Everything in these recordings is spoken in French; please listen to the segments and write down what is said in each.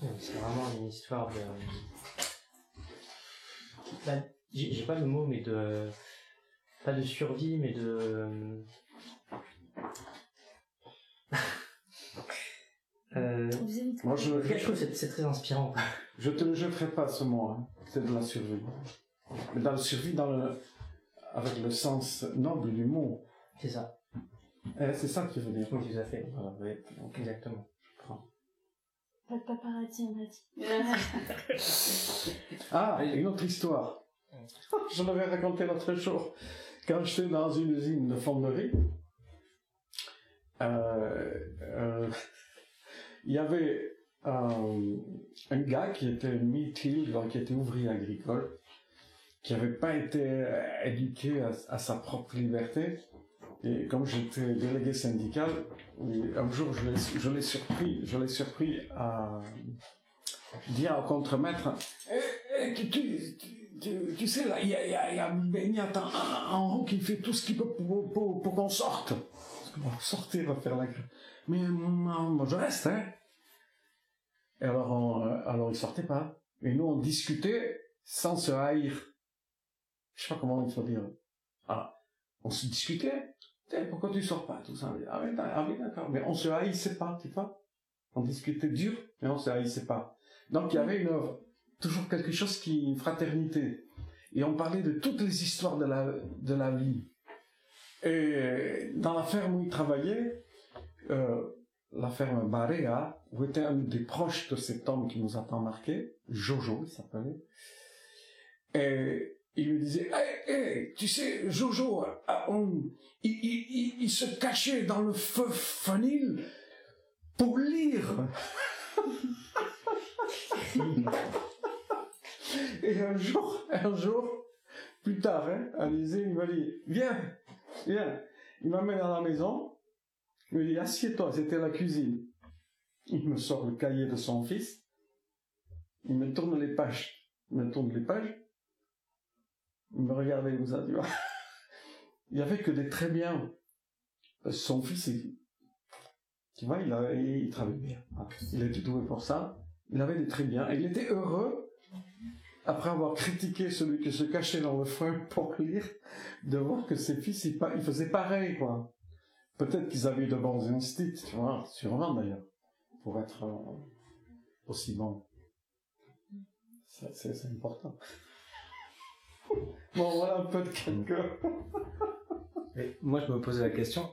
C'est vraiment une histoire de... Là, j'ai pas le mot, mais de... Pas de survie, mais de... Moi, je trouve que c'est très inspirant. Je te le jetterai pas ce mot, hein. C'est de la survie. Mais dans la survie, avec le sens noble du mot. C'est ça. C'est ça que tu veux dire. Oui, tout à fait. Voilà, oui. Exactement. Je prends. Pas de paparazzi, on a dit. Ah, une autre histoire. Je l'avais raconté l'autre jour. Quand j'étais dans une usine de fonderie, il y avait un gars qui était mi-til, donc qui était ouvrier agricole, qui n'avait pas été éduqué à sa propre liberté. Et comme j'étais délégué syndical, un jour je l'ai surpris à dire au contremaître, tu sais là, il y a Beignat en haut qui fait tout ce qu'il peut pour qu'on sorte. Sortir, va faire la grève. Mais moi je reste, hein. Et alors il sortait pas. Et nous on discutait sans se haïr. Je sais pas comment il faut dire. Ah, on se discutait. Pourquoi tu sors pas, tout ça? Ah oui, d'accord. Mais on se haïssait pas, tu vois. On discutait dur, mais on se haïssait pas. Donc il y avait toujours quelque chose une fraternité. Et on parlait de toutes les histoires de la vie. Et dans la ferme où il travaillait, la ferme Barea, où était un des proches de cet homme qui nous a tant marqué, Jojo, il s'appelait, et il lui disait, tu sais, Jojo, il se cachait dans le feu fanil pour lire. Et un jour, plus tard, Alizé, il m'a dit, viens. Il m'amène à la maison, il me dit, assieds-toi, c'était la cuisine. Il me sort le cahier de son fils, il me tourne les pages, il me regardait comme ça, tu vois. Il n'y avait que des très bien. Son fils, tu vois, il travaillait bien. Il était doué pour ça. Il avait des très bien. Et il était heureux, après avoir critiqué celui qui se cachait dans le foin pour lire, de voir que ses fils, ils faisaient pareil, quoi. Peut-être qu'ils avaient de bons instincts, tu vois, sûrement d'ailleurs, pour être aussi bons. C'est important. Bon, voilà un peu de quelqu'un. Moi, je me posais la question,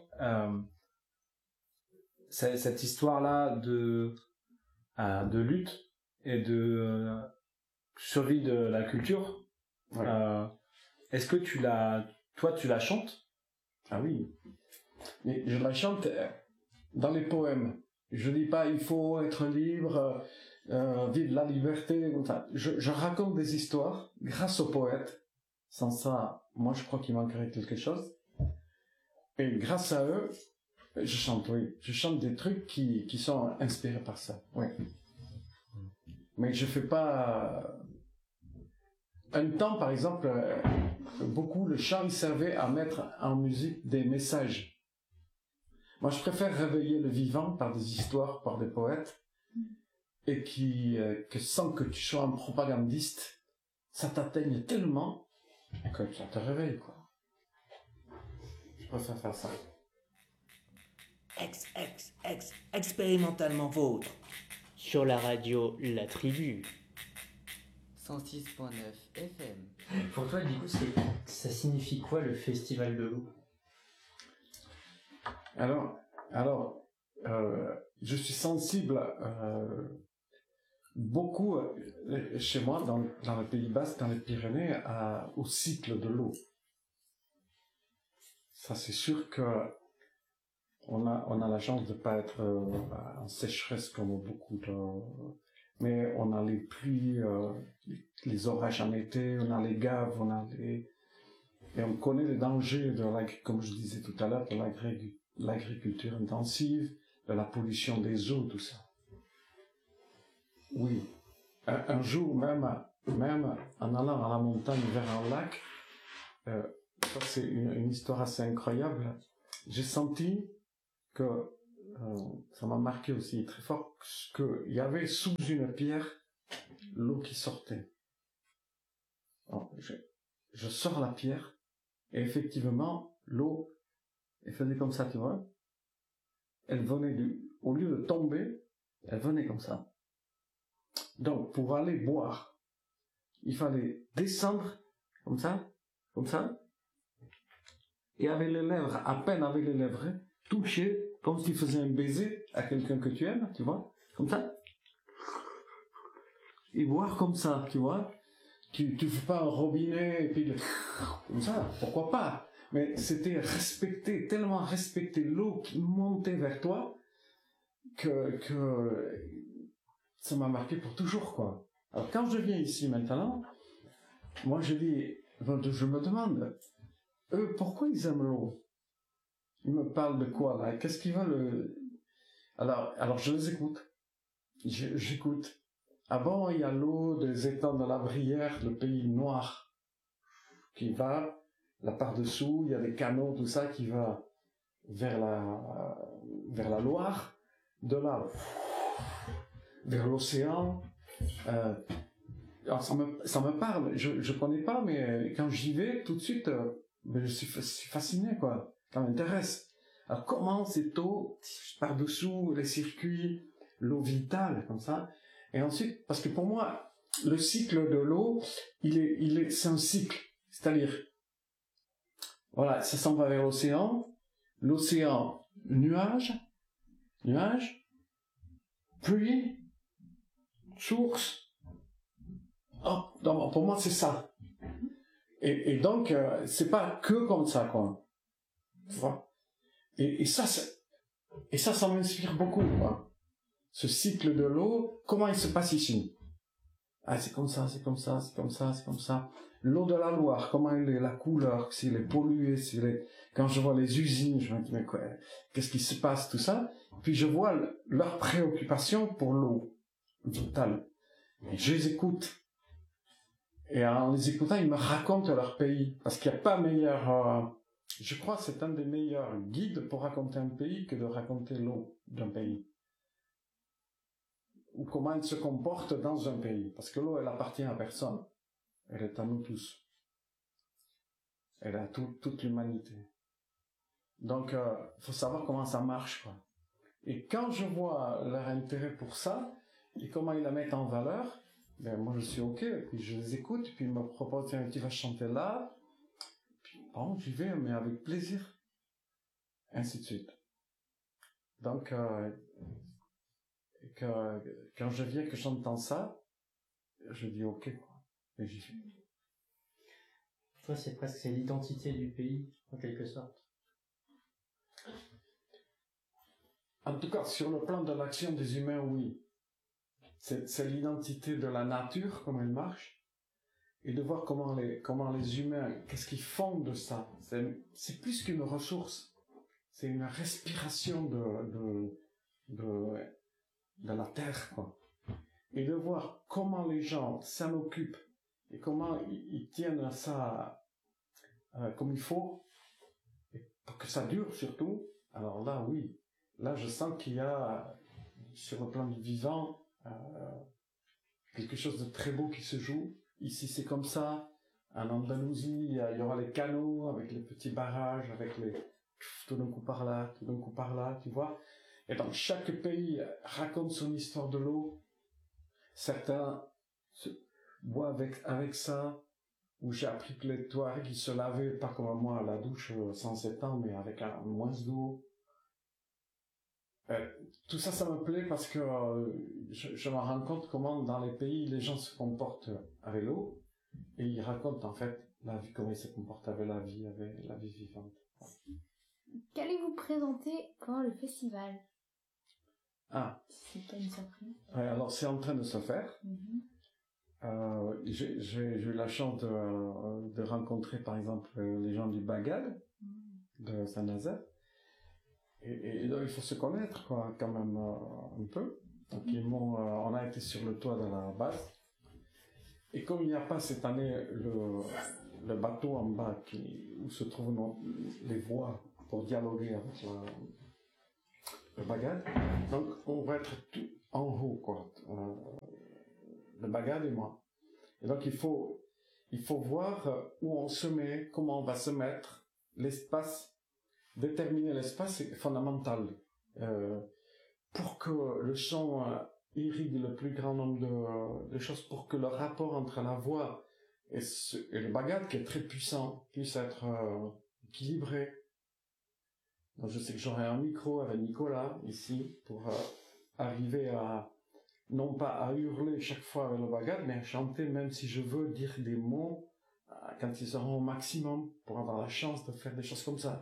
cette histoire-là de lutte et de survie de la culture, ouais. Est-ce que tu la chantes? Ah oui. Mais je la chante dans les poèmes. Je dis pas il faut être libre, vive la liberté, comme ça. Je raconte des histoires grâce aux poètes. Sans ça, moi je crois qu'il manquerait quelque chose. Et grâce à eux, je chante, oui. Je chante des trucs qui sont inspirés par ça, oui. Mais je fais pas... Un temps, par exemple, beaucoup, le chant, il servait à mettre en musique des messages. Moi, je préfère réveiller le vivant par des histoires, par des poètes, et que sans que tu sois un propagandiste, ça t'atteigne tellement que ça te réveille, quoi. Je préfère faire ça. Expérimentalement vôtre. Sur la radio La Tribu. 106.9 FM. Pour toi, du coup, ça signifie quoi le Festival de l'eau? Alors, je suis sensible beaucoup chez moi dans le Pays Basque, dans les Pyrénées, au cycle de l'eau. Ça, c'est sûr que on a la chance de pas être en sécheresse comme beaucoup mais on a les pluies, les orages en été, on a les gaves, et on connaît les dangers comme je disais tout à l'heure, de l'agriculture intensive, de la pollution des eaux, tout ça. Oui. Un jour, même en allant à la montagne vers un lac, ça c'est une histoire assez incroyable, j'ai senti que ça m'a marqué aussi très fort qu'il y avait sous une pierre l'eau qui sortait. Alors, je sors la pierre et effectivement l'eau, elle faisait comme ça, tu vois. Elle venait au lieu de tomber, elle venait comme ça. Donc pour aller boire, il fallait descendre comme ça, et avec les lèvres, à peine avec les lèvres, toucher comme si tu faisais un baiser à quelqu'un que tu aimes, tu vois, comme ça. Et boire comme ça, tu vois. Tu fais pas un robinet et puis comme ça, pourquoi pas. Mais c'était tellement respecter l'eau qui montait vers toi que ça m'a marqué pour toujours, quoi. Alors quand je viens ici maintenant, moi je me demande, eux, pourquoi ils aiment l'eau? Ils me parlent de quoi là? Qu'est-ce qu'ils veulent? Alors je les écoute. J'écoute. Ah bon, il y a l'eau des étangs de la Brière, le pays noir, qui va là par-dessous, il y a des canaux, tout ça, qui va vers la Loire, de là vers l'océan. Alors ça me parle, je connais pas, mais quand j'y vais, tout de suite, je suis fasciné, quoi. Ça m'intéresse. Alors comment cette eau, par-dessous les circuits, l'eau vitale, comme ça. Et ensuite, parce que pour moi, le cycle de l'eau, c'est un cycle. C'est-à-dire, voilà, ça s'en va vers l'océan, nuage, pluie, source. Oh, donc, pour moi, c'est ça. Et donc, c'est pas que comme ça, quoi. Tu vois? Et ça m'inspire beaucoup, quoi. Ce cycle de l'eau, comment il se passe ici? Ah, c'est comme ça. L'eau de la Loire, comment elle est, la couleur, s'il est pollué, quand je vois les usines, je me dis, mais quoi, qu'est-ce qui se passe, tout ça? Puis je vois leur préoccupation pour l'eau vitale. Et je les écoute. Et en les écoutant, ils me racontent leur pays. Parce qu'il n'y a pas meilleur, je crois que c'est un des meilleurs guides pour raconter un pays que de raconter l'eau d'un pays. Ou comment elle se comporte dans un pays. Parce que l'eau, elle appartient à personne. Elle est à nous tous. Elle est à toute l'humanité. Donc, faut savoir comment ça marche, quoi. Et quand je vois leur intérêt pour ça, et comment ils la mettent en valeur, ben moi je suis ok, puis je les écoute, puis ils me proposent, tiens, tu vas chanter là, puis bon, j'y vais, mais avec plaisir. Ainsi de suite. Donc, quand je viens que j'entends ça, je dis ok, quoi. Et j'y vais. Toi, c'est l'identité du pays, en quelque sorte. En tout cas, sur le plan de l'action des humains, oui. C'est l'identité de la nature, comment elle marche, et de voir comment les humains, qu'est-ce qu'ils font de ça. C'est plus qu'une ressource. C'est une respiration de la terre, quoi. Et de voir comment les gens s'en occupent et comment ils tiennent à ça comme il faut, et pour que ça dure surtout. Alors là, oui. Là, je sens qu'il y a, sur le plan du vivant, quelque chose de très beau qui se joue. Ici, c'est comme ça. En Andalousie, il y aura les canaux avec les petits barrages, avec les tout d'un coup par là, tu vois. Et donc, chaque pays raconte son histoire de l'eau. Certains boivent avec ça. Où j'ai appris que les Touaregs, ils se lavaient pas comme moi à la douche sans 7 ans, mais avec un moins d'eau. Tout ça, ça me plaît parce que je me rends compte comment dans les pays les gens se comportent avec l'eau et ils racontent en fait la vie, comment ils se comportent avec la vie vivante. Qu'allez-vous présenter pendant le festival? Ah. C'est pas une surprise. Ouais, alors c'est en train de se faire. J'ai eu la chance de rencontrer par exemple les gens du Bagad de Saint-Nazaire. Et donc il faut se connaître, quoi, quand même un peu. Donc on a été sur le toit de la base. Et comme il n'y a pas cette année le bateau en bas où se trouvent les voies pour dialoguer avec le Bagad. Donc, on va être tout en haut, quoi. Le Bagad et moi. Et donc, il faut voir où on se met, comment on va se mettre. L'espace, déterminer l'espace, c'est fondamental. Pour que le son irrigue le plus grand nombre de choses, pour que le rapport entre la voix et le Bagad, qui est très puissant, puisse être équilibré. Donc je sais que j'aurai un micro avec Nicolas ici pour arriver à, non pas à hurler chaque fois avec le Bagad, mais à chanter même si je veux dire des mots quand ils seront au maximum pour avoir la chance de faire des choses comme ça.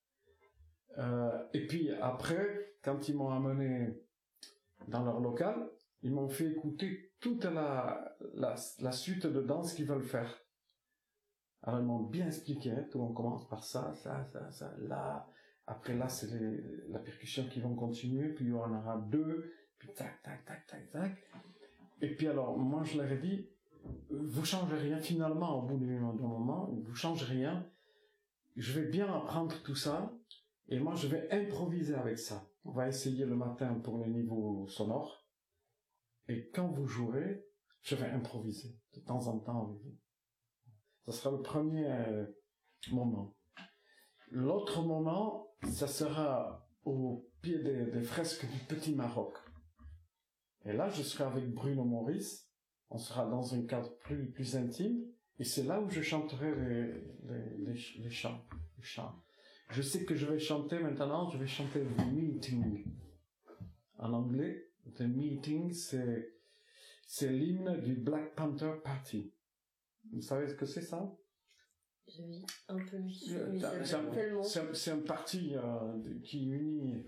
Et puis après, quand ils m'ont amené dans leur local, ils m'ont fait écouter toute la suite de danse qu'ils veulent faire. Alors ils m'ont bien expliqué, tout on commence par ça, là. Après là, c'est la percussion qui vont continuer, puis il y en aura 2, puis tac, tac, tac, tac, tac. Et puis alors, moi je leur ai dit, vous changez rien finalement au bout d'un moment, vous changez rien. Je vais bien apprendre tout ça, et moi je vais improviser avec ça. On va essayer le matin pour le niveau sonore, et quand vous jouerez, je vais improviser de temps en temps avec vous. Ce sera le premier moment. L'autre moment, ça sera au pied des fresques du Petit Maroc. Et là, je serai avec Bruno Maurice. On sera dans un cadre plus intime. Et c'est là où je chanterai les chants. Je sais que je vais chanter maintenant, je vais chanter The Meeting. En anglais, The Meeting, c'est l'hymne du Black Panther Party. Vous savez ce que c'est ça? Je vis un peu tellement. C'est un parti qui unit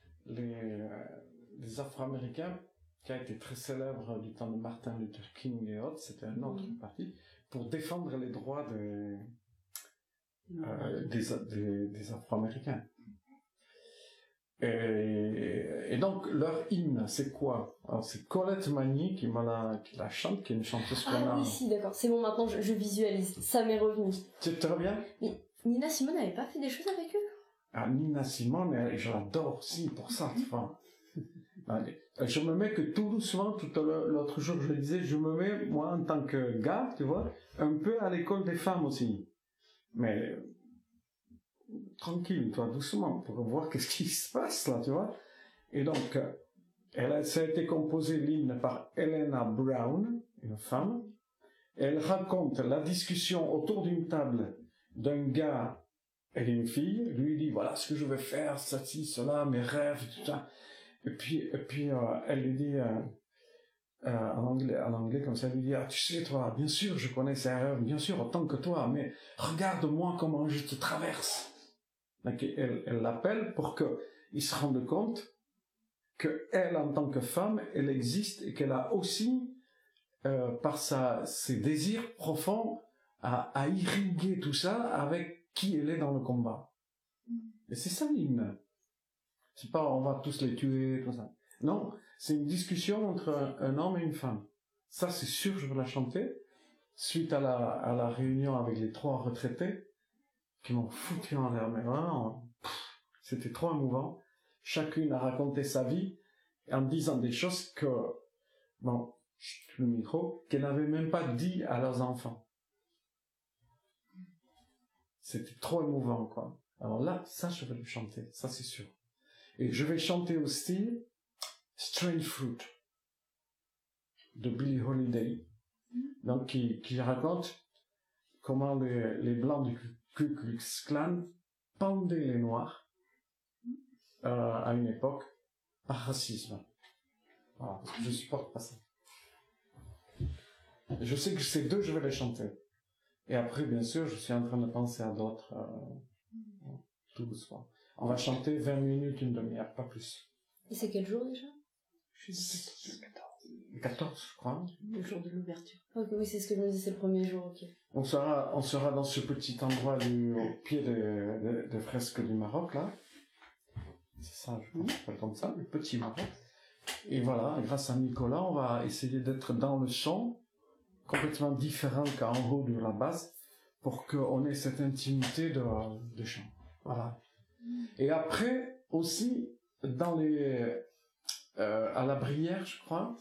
les Afro-Américains, qui a été très célèbre du temps de Martin Luther King et autres. C'était un autre parti pour défendre les droits des Afro-Américains. Et donc leur hymne, c'est quoi? Alors c'est Colette Magny qui la chante, qui est une chanteuse qu'on a. Ah oui, si, d'accord. C'est bon, maintenant je visualise. Ça m'est revenu. Tu te reviens? Mais Nina Simone n'avait pas fait des choses avec eux? Ah, Nina Simone, je l'adore aussi pour ça, tu vois. Je me mets que tout doucement, l'autre jour je le disais, je me mets, moi en tant que gars, tu vois, un peu à l'école des femmes aussi. Mais tranquille, toi, doucement, pour voir qu'est-ce qui se passe là, tu vois. Et donc, ça a été composé l'hymne par Helena Brown, une femme. Elle raconte la discussion autour d'une table d'un gars et d'une fille. Lui dit, voilà ce que je veux faire, ceci, cela, mes rêves, tout ça. Et puis elle lui dit, en anglais comme ça, elle lui dit, ah, tu sais, toi, bien sûr, je connais ces rêves, bien sûr, autant que toi, mais regarde-moi comment je te traverse. Donc, elle l'appelle pour qu'il se rende compte qu'elle, en tant que femme, elle existe et qu'elle a aussi, par ses désirs profonds, à irriguer tout ça avec qui elle est dans le combat. Et c'est ça l'hymne. C'est pas on va tous les tuer, tout ça. Non, c'est une discussion entre un homme et une femme. Ça, c'est sûr, je veux la chanter. Suite à la réunion avec les 3 retraités, qui m'ont foutu en l'air, mais vraiment, c'était trop émouvant. Chacune a raconté sa vie en disant des choses le micro, qu'elle n'avait même pas dit à leurs enfants. C'était trop émouvant, quoi. Alors là, ça, je vais le chanter, ça c'est sûr. Et je vais chanter aussi Strange Fruit de Billie Holiday, donc qui raconte comment les blancs du Ku Klux Klan pendaient les noirs à une époque par racisme. Voilà, parce que je supporte pas ça. Je sais que ces 2, je vais les chanter. Et après, bien sûr, je suis en train de penser à d'autres tout doucement. On va chanter 20 minutes, une demi-heure, pas plus. Et c'est quel jour déjà? Le 14, je crois. Le jour de l'ouverture. Ok, oui, c'est ce que je me disais, c'est le premier jour, ok. On sera dans ce petit endroit au pied des fresques du Maroc, là. C'est ça, je pense, ça comme ça, le Petit Maroc. Et voilà, grâce à Nicolas, on va essayer d'être dans le son, complètement différent qu'en haut de la base, pour qu'on ait cette intimité de chant. Voilà. Et après, aussi, dans les à la Brière, je crois,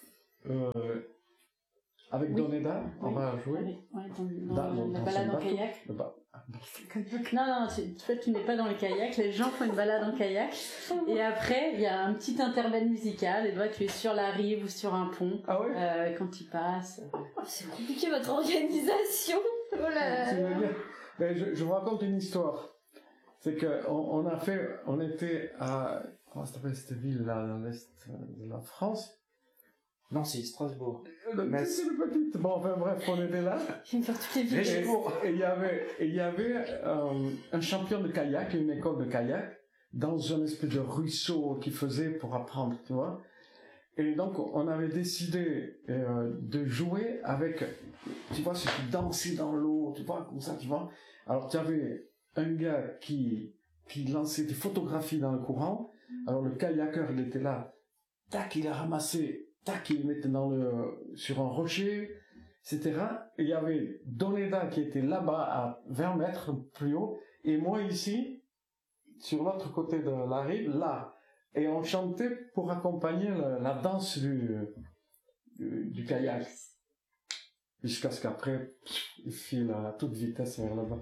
avec Oui. Doneda, on Oui. va jouer. Ouais, dans la balade en son bateau. kayak. Non, Non, toi tu n'es pas dans les kayaks, les gens font une balade en kayak et après il y a un petit intermède musical et toi tu es sur la rive ou sur un pont Ah ouais. quand tu passes. C'est compliqué votre organisation. Oh là Tu là. veux dire Ben, je vous raconte une histoire. C'est que on était à, comment ça s'appelle cette ville là, dans l'est de la France. Non, c'est Strasbourg. C'est le petit. Bon, enfin bref, on était là. Je vais me faire toutes les Et villes. il y avait un champion de kayak, une école de kayak, dans un espèce de ruisseau qu'ils faisaient pour apprendre, tu vois. Et donc, on avait décidé de jouer avec, tu vois, ceux qui dansaient dans l'eau, tu vois, comme ça, tu vois. Alors, tu avais un gars qui lançait des photographies dans le courant. Alors, le kayakeur, il était là. Tac, il a ramassé. Tac, il le mettait sur un rocher, etc. Et il y avait Doneda qui était là-bas à 20 mètres plus haut, et moi ici, sur l'autre côté de la rive, là. Et on chantait pour accompagner la danse du kayak. Jusqu'à ce qu'après, il file à toute vitesse vers là-bas.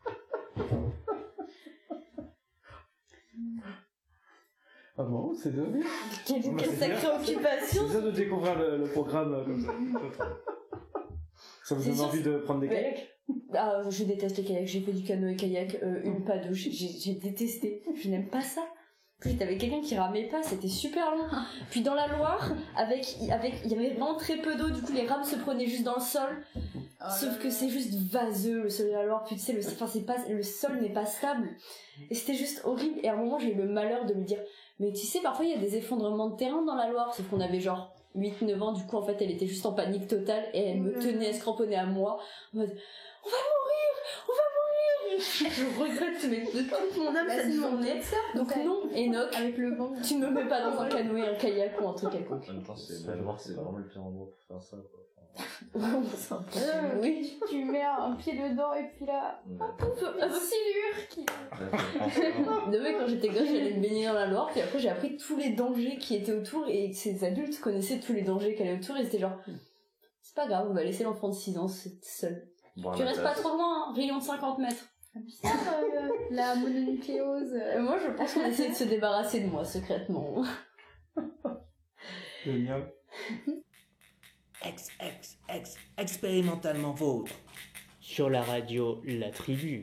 Ah bon, c'est devenu. Quelle sacrée occupation. C'est ça de découvrir le programme comme ça. Ça vous C'est donne sûr, envie de prendre des mais- kayaks? Ah, je déteste les kayaks. J'ai fait du canoë kayak, une pas deux. J'ai détesté. Je n'aime pas ça. Puis t'avais quelqu'un qui ramait pas, c'était super long. Puis dans la Loire, il y avait vraiment très peu d'eau, du coup les rames se prenaient juste dans le sol. Sauf que c'est juste vaseux le sol de la Loire. Puis tu sais, le sol n'est pas stable. Et c'était juste horrible. Et à un moment j'ai eu le malheur de me dire, mais tu sais, parfois il y a des effondrements de terrain dans la Loire. Sauf qu'on avait genre 8-9 ans, du coup en fait elle était juste en panique totale et elle me tenait, elle se cramponnait à moi. En mode, on va mourir. Je regrette mais de toute mon âme cette journée. Donc non, Enoch, Avec le vent. tu me mets pas dans un canoë, un kayak ou un truc quelconque. En même temps, c'est vraiment le pire endroit pour faire ça, quoi. Oui. Tu mets un pied dedans et puis là, silure qui. Non mais quand j'étais gosse, j'allais me baigner dans la Loire, puis après j'ai appris tous les dangers qui étaient autour, et ces adultes connaissaient tous les dangers qui allaient autour, et c'était genre, c'est pas grave, on va laisser l'enfant de 6 ans seul. Bon, Tu là, restes pas trop loin, hein, rayon de 50 mètres. La mononucléose. Moi je pense qu'on essaie de se débarrasser de moi secrètement. Génial. Expérimentalement vôtre. Sur la radio La Tribu.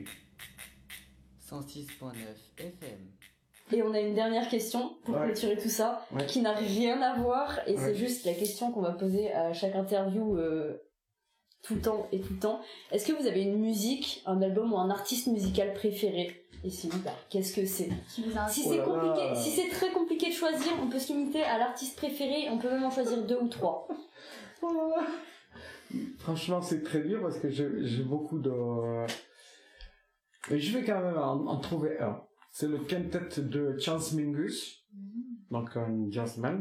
106.9 FM. Et on a une dernière question pour Ouais. clôturer tout ça, Ouais. qui n'a rien à voir, et Ouais. c'est juste la question qu'on va poser à chaque interview tout le temps et tout le temps. Est-ce que vous avez une musique, un album ou un artiste musical préféré? Et si oui, bah, qu'est-ce que c'est? Qui vous a Si Oh c'est là compliqué, là. si c'est très compliqué de choisir, on peut se limiter à l'artiste préféré, on peut même en choisir 2 ou 3. Franchement, c'est très dur parce que j'ai beaucoup de... Mais je vais quand même en trouver un. C'est le quintet de Chance Mingus, donc un jazzman,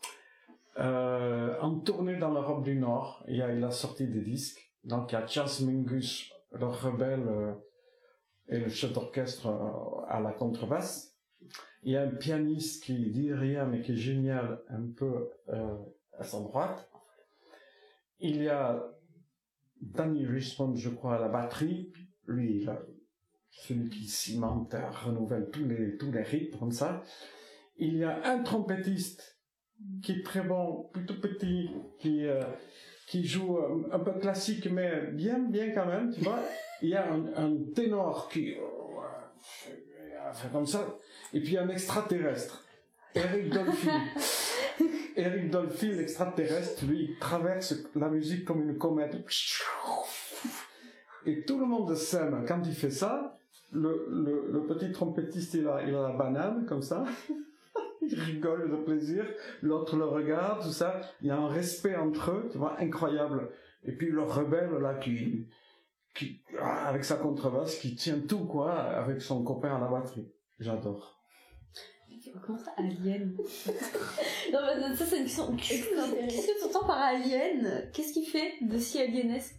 en tournée dans l'Europe du Nord. Il a sorti des disques. Donc il y a Chance Mingus, le rebelle, et le chef d'orchestre à la contrebasse. Il y a un pianiste qui dit rien mais qui est génial, un peu à sa droite. Il y a Danny Richmond, je crois, à la batterie. Lui, celui qui cimente, renouvelle tous les rythmes comme ça. Il y a un trompettiste qui est très bon, plutôt petit, qui joue un peu classique, mais bien quand même, tu vois. Il y a un ténor qui fait comme ça. Et puis un extraterrestre, Eric Dolphy. Eric Dolphy, l'extraterrestre, lui, il traverse la musique comme une comète. Et tout le monde s'aime quand il fait ça. Le petit trompettiste, il a la banane, comme ça. Il rigole de plaisir. L'autre le regarde, tout ça. Il y a un respect entre eux, tu vois, incroyable. Et puis le rebelle, là, qui avec sa contrebasse, qui tient tout, quoi, avec son copain à la batterie. J'adore. Comment ça, Alien? Non, mais ça c'est une question. Qu'est-ce que tu entends par Alien? Qu'est-ce qu'il fait de si alienesque?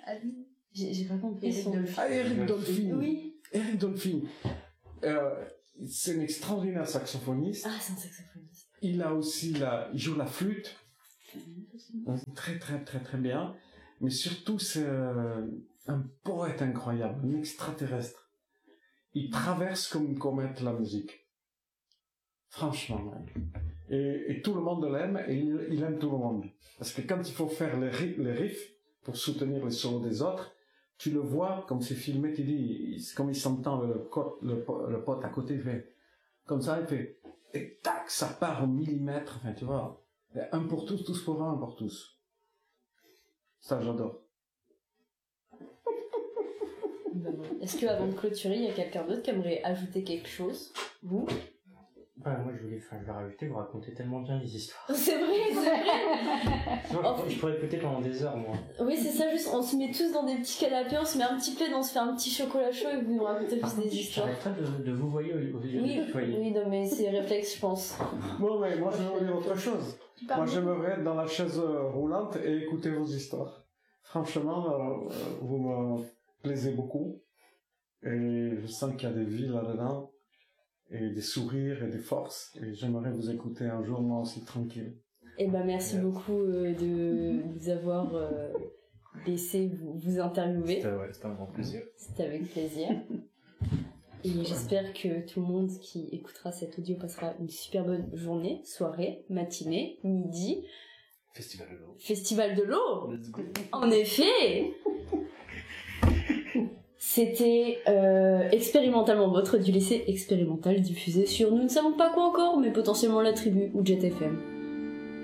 J'ai pas compris. Eric Dolphy. Ah, Eric Dolphy. Oui. Eric Dolphy. c'est un extraordinaire saxophoniste. Ah, c'est un saxophoniste. Il a aussi il joue la flûte. Très, très, très, très bien. Mais surtout, c'est un poète incroyable, un extraterrestre. Il traverse comme une comète la musique. Franchement. Et tout le monde l'aime, et il aime tout le monde. Parce que quand il faut faire les riffs, pour soutenir les solos des autres, tu le vois, comme c'est filmé, tu dis, comme il s'entend le pote à côté, il fait, comme ça, il fait, et tac, ça part au millimètre, enfin, tu vois. Un pour tous, tous pour un pour tous. Ça, j'adore. Est-ce que avant de clôturer, il y a quelqu'un d'autre qui aimerait ajouter quelque chose? Vous? Moi je vais rajouter, vous racontez tellement bien les histoires. C'est vrai, c'est vrai. Je pourrais écouter pendant des heures, moi. Oui, c'est ça, juste, on se met tous dans des petits canapés, on se met un petit plaid, on se fait un petit chocolat chaud et vous nous racontez juste des histoires. J'arrête pas de vous voyer aux yeux du foyer. Oui, non, mais c'est réflexe, je pense. Bon, mais moi, je vais vous dire autre chose. Moi, j'aimerais être dans la chaise roulante et écouter vos histoires. Franchement, vous me plaisez beaucoup. Et je sens qu'il y a des vies là-dedans, et des sourires et des forces. Et j'aimerais vous écouter un jour, moi aussi, tranquille. Eh ben, merci beaucoup de nous avoir laissé vous interviewer. C'était un grand plaisir. C'était avec plaisir. Et j'espère que tout le monde qui écoutera cet audio passera une super bonne journée, soirée, matinée, midi. Festival de l'eau. Festival de l'eau. Let's go. En effet. C'était expérimentalement votre du lycée expérimental diffusé sur nous ne savons pas quoi encore, mais potentiellement la tribu ou Jet FM.